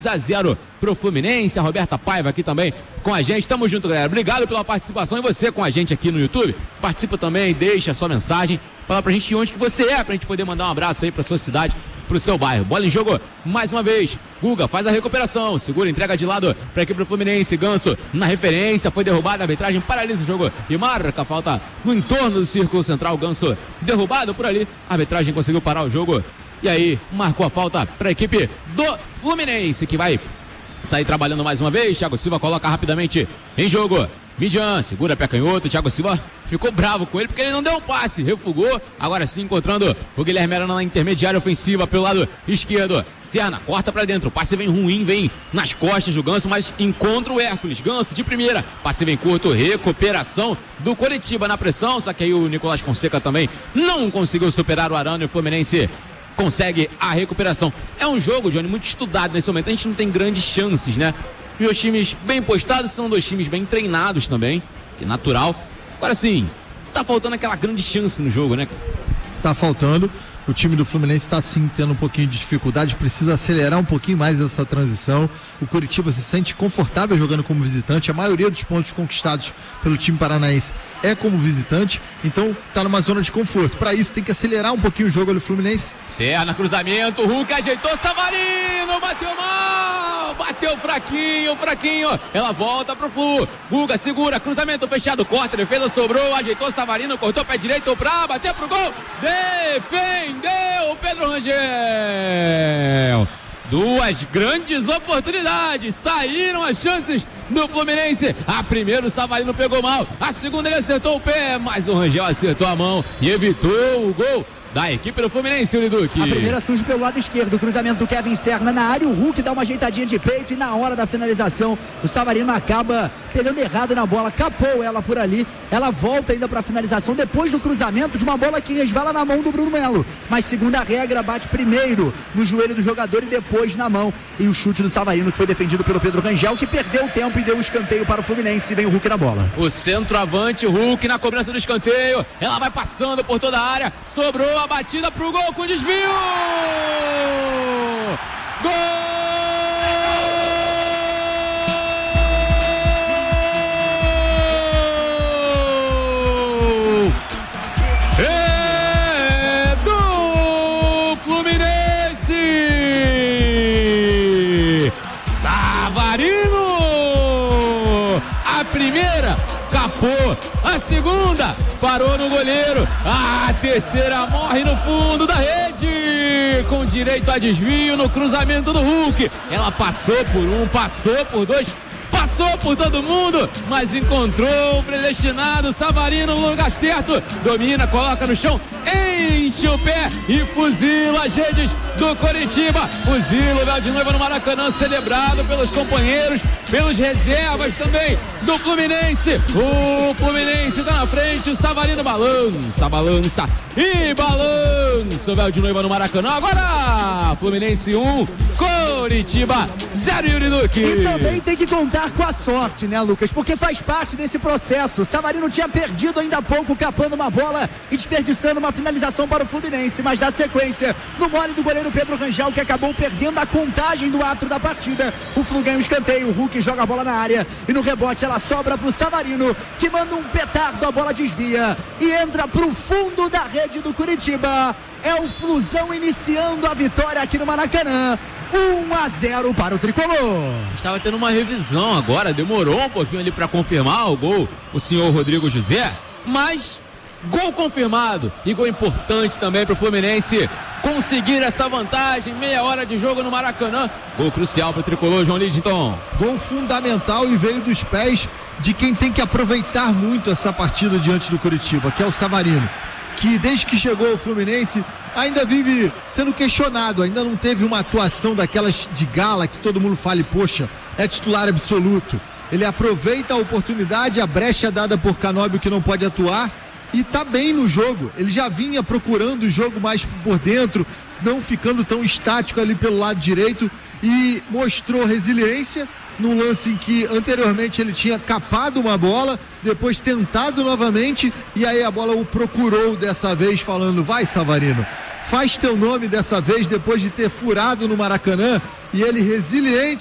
2-0 pro Fluminense. A Roberta Paiva aqui também com a gente. Tamo junto, galera. Obrigado pela participação. E você com a gente aqui no YouTube, participa também, deixa a sua mensagem, fala pra gente onde que você é, pra gente poder mandar um abraço aí pra sua cidade, pro seu bairro. Bola em jogo mais uma vez. Guga faz a recuperação, segura, entrega de lado pra equipe do Fluminense. Ganso na referência, foi derrubado, a arbitragem paralisa o jogo e marca a falta no entorno do círculo central. Ganso derrubado por ali, a arbitragem conseguiu parar o jogo e aí marcou a falta para a equipe do Fluminense, que vai sair trabalhando mais uma vez. Thiago Silva coloca rapidamente em jogo. Midian segura pé canhoto. Thiago Silva ficou bravo com ele porque ele não deu um passe, refugou. Agora sim encontrando o Guilherme Arana na intermediária ofensiva pelo lado esquerdo. Serna corta para dentro, o passe vem ruim, vem nas costas do Ganso, mas encontra o Hércules. Ganso de primeira, passe vem curto, recuperação do Coritiba na pressão, só que aí o Nicolás Fonseca também não conseguiu superar o Arana e o Fluminense consegue a recuperação. É um jogo, Johnny, muito estudado nesse momento. A gente não tem grandes chances, né? Os dois times bem postados são dois times bem treinados também, que é natural. Agora sim, tá faltando aquela grande chance no jogo, né? Tá faltando. O time do Fluminense está sim tendo um pouquinho de dificuldade, precisa acelerar um pouquinho mais essa transição. O Coritiba se sente confortável jogando como visitante, a maioria dos pontos conquistados pelo time paranaense é como visitante, então tá numa zona de conforto. Para isso tem que acelerar um pouquinho o jogo ali do Fluminense. Serna, cruzamento, Hulk ajeitou, Savarino, bateu mal, bateu fraquinho, ela volta pro Flu, Guga segura, cruzamento fechado, corta, defesa sobrou, ajeitou, Savarino, cortou pé direito pra bater pro gol, defendeu Pedro Rangel. Duas grandes oportunidades, saíram as chances do Fluminense. A primeira o Savarino pegou mal, a segunda ele acertou o pé, mas o Rangel acertou a mão e evitou o gol da equipe do Fluminense, o Liduque. A primeira surge pelo lado esquerdo, o cruzamento do Kevin Serna na área, o Hulk dá uma ajeitadinha de peito e na hora da finalização o Savarino acaba pegando errado na bola, capou ela por ali, ela volta ainda para a finalização depois do cruzamento de uma bola que resvala na mão do Bruno Melo, mas segundo a regra bate primeiro no joelho do jogador e depois na mão, e o chute do Savarino que foi defendido pelo Pedro Rangel, que perdeu o tempo e deu um escanteio para o Fluminense, e vem o Hulk na bola. O centroavante Hulk na cobrança do escanteio, ela vai passando por toda a área, sobrou a batida pro gol com desvio! Gol! É do Fluminense! Savarino! A primeira capou, a segunda parou no goleiro, a terceira morre no fundo da rede, com direito a desvio no cruzamento do Hulk. Ela passou por um, passou por dois, passou por todo mundo, mas encontrou o predestinado Savarino no lugar certo, domina, coloca no chão, enche o pé e fuzila as redes do Coritiba. Fuzila o véu de noiva no Maracanã, celebrado pelos companheiros, pelos reservas também do Fluminense. O Fluminense tá na frente, o Savarino balança e balança o véu de noiva no Maracanã. Agora Fluminense 1, Coritiba 0, Yuri Duque. E também tem que contar com a sorte, né, Lucas? Porque faz parte desse processo. Savarino tinha perdido ainda há pouco, capando uma bola e desperdiçando uma finalização para o Fluminense, mas dá sequência no mole do goleiro Pedro Rangel, que acabou perdendo a contagem do ato da partida. O Flu ganha o escanteio, o Hulk joga a bola na área e no rebote ela sobra para o Savarino, que manda um petardo, a bola desvia e entra para o fundo da rede do Coritiba. É o Flusão iniciando a vitória aqui no Maracanã. 1-0 para o Tricolor. Estava tendo uma revisão agora, demorou um pouquinho ali para confirmar o gol, o senhor Rodrigo José, mas gol confirmado e gol importante também para o Fluminense conseguir essa vantagem, meia hora de jogo no Maracanã. Gol crucial para o Tricolor, João Lidington. Gol fundamental e veio dos pés de quem tem que aproveitar muito essa partida diante do Coritiba, que é o Savarino, que desde que chegou ao Fluminense ainda vive sendo questionado, ainda não teve uma atuação daquelas de gala que todo mundo fala, poxa, é titular absoluto. Ele aproveita a oportunidade, a brecha dada por Canóbio, que não pode atuar, e tá bem no jogo. Ele já vinha procurando o jogo mais por dentro, não ficando tão estático ali pelo lado direito, e mostrou resiliência num lance em que anteriormente ele tinha capado uma bola, depois tentado novamente, e aí a bola o procurou dessa vez, falando, vai Savarino, faz teu nome dessa vez depois de ter furado no Maracanã, e ele resiliente